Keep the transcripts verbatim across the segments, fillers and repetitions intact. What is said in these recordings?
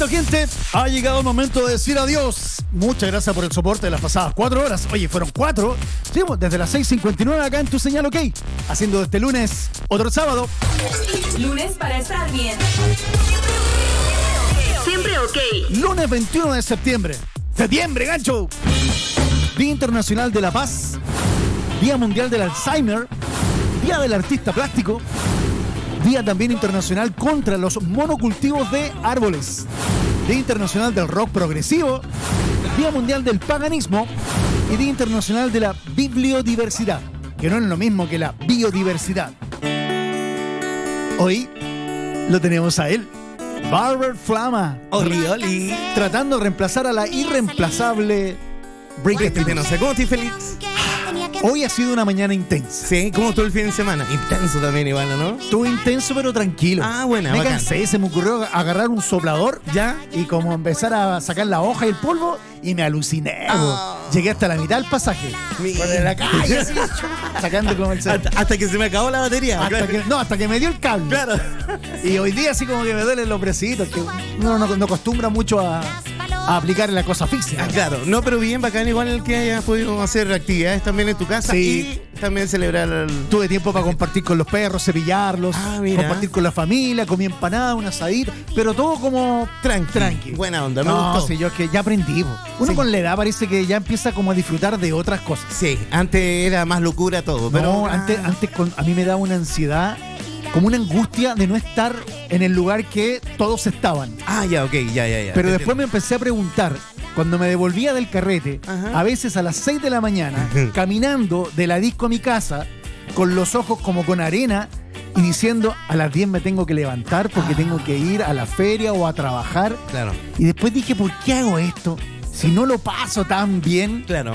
Listo, gente, ha llegado el momento de decir adiós. Muchas gracias por el soporte de las pasadas cuatro horas. Oye, fueron cuatro. Seguimos desde las seis cincuenta y nueve acá en Tu Señal OK, haciendo de este lunes otro sábado. Lunes para estar bien. Siempre OK. Lunes veintiuno de septiembre. ¡Septiembre, gancho! Día Internacional de la Paz, Día Mundial del Alzheimer, Día del Artista Plástico, Día también internacional contra los monocultivos de árboles, Día Internacional del Rock Progresivo, Día Mundial del Paganismo y Día Internacional de la Bibliodiversidad, que no es lo mismo que la biodiversidad. Hoy lo tenemos a él, Barber Flama, Oli, oli. tratando de reemplazar a la irreemplazable Brigitte. Este, no sé, ¿cómo estoy, Félix? Hoy ha sido una mañana intensa. Sí, ¿cómo estuvo el fin de semana? Intenso también, igual, ¿no? Estuvo intenso pero tranquilo. Ah, buena, Me bacán. cansé, se me ocurrió agarrar un soplador ¿Ya? y como empezar a sacar la hoja y el polvo y me aluciné. Ah. Llegué hasta la mitad del pasaje. Mi- Por la calle, así, sacando como el cel- Hasta, hasta que se me acabó la batería. hasta que, no, hasta que me dio el cable. Claro. Y hoy día así como que me duelen los brecitos, que uno no, no acostumbra mucho a, a aplicar la cosa física. Ah, claro, no, pero bien bacán igual el que hayas podido hacer actividades también en tu casa Sí. y también celebrar el... Tuve tiempo para compartir con los perros, cepillarlos, Ah, mira. compartir con la familia, comí empanada, un asadito, pero todo como Tranqui. tranqui. Buena onda, me no, gustó. sí, yo es que ya aprendí. Po. Uno Sí. con la edad parece que ya empieza como a disfrutar de otras cosas. Sí, antes era más locura todo, pero... no, antes, antes con- a mí me daba una ansiedad, como una angustia de no estar en el lugar que todos estaban. Ah, ya, ok, ya, ya, ya. Pero Te después me empecé a preguntar, cuando me devolvía del carrete, Ajá. a veces a las seis de la mañana, caminando de la disco a mi casa, con los ojos como con arena, y diciendo, a las diez me tengo que levantar porque tengo que ir a la feria o a trabajar. Claro, Y después dije, ¿por qué hago esto? Si no lo paso tan bien. claro.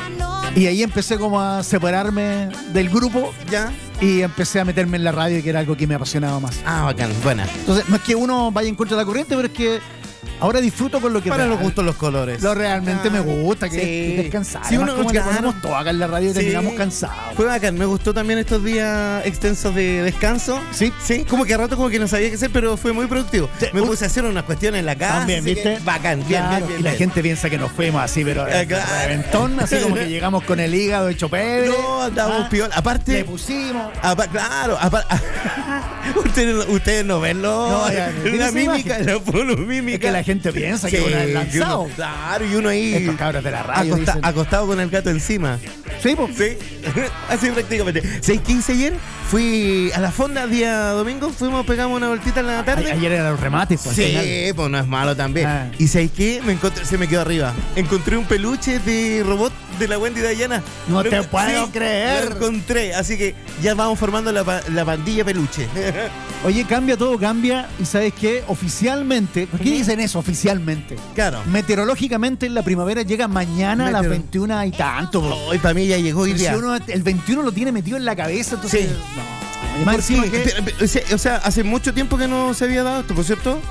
Y ahí empecé como a separarme del grupo ¿Ya? y empecé a meterme en la radio, que era algo que me apasionaba más. Ah, bacán, buena. Entonces, no es que uno vaya en contra de la corriente, pero es que ahora disfruto con lo que Para real- los gustos los colores. Lo realmente Ah, me gusta, que sí. es descansar. Sí, Además, uno- como le claro. ponemos todo acá en la radio y Sí. terminamos cansados. Fue bacán, me gustó también estos días extensos de descanso. Sí. Sí, como que a rato como que no sabía qué hacer, pero fue muy productivo. Sí, Me un- puse a hacer unas cuestiones en la casa. También, así ¿viste? que Bacán, bien, Claro, bien, bien. y la bien. gente piensa que nos fuimos así, pero Eh, claro. reventón, así como que llegamos con el hígado hecho pebre. No, andábamos Ah, piola. Aparte, Le pusimos. apa- claro, apa- ustedes, ustedes no ven lo- No, ya, la ¿tienes mímica, imagen? la polo mímica. Es que la gente piensa que uno es que lanzado. uno- claro, y uno ahí Estos cabros de la radio acosta- dicen. acostado con el gato encima. Sí, po. Sí, así prácticamente. seis quince ayer fui a la fonda día domingo, fuimos, pegamos una vueltita en la tarde. A- Ayer eran los remates, pues, al final. Sí, pues no es malo también. Ah. Y ¿sabes qué? Me encontré, se me quedó arriba. Encontré un peluche de robot de la Wendy Diana. No Lo- te puedo sí, creer. Lo encontré, así que ya vamos formando la, pa- la pandilla peluche. Oye, cambia, todo cambia. ¿Y sabes qué? Oficialmente, ¿por qué Ujú. dicen eso oficialmente? Claro. Meteorológicamente la primavera llega mañana a las Meteor- veintiuna y tanto. po. Hoy para mí ya llegó hoy Pero si día. uno el veintiuno lo tiene metido en la cabeza, entonces. Sí. No. Además, ¿Por encima qué? que- Pero, pero, o sea, o sea, hace mucho tiempo que no se había dado esto, ¿por cierto?